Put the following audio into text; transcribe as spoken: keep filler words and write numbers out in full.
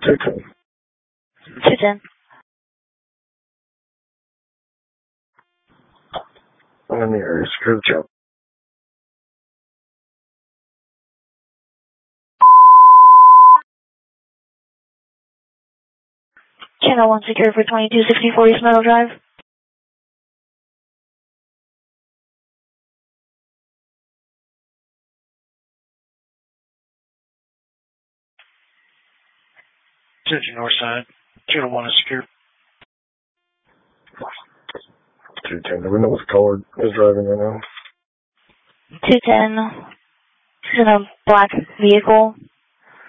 two ten. two ten. I'm in the area. Secure the chop. Channel one secure for twenty-two sixty-four East Meadow Drive. Attention north side. Channel one is secure. two ten. Do we know what color is driving right now? two ten. He's in a black vehicle.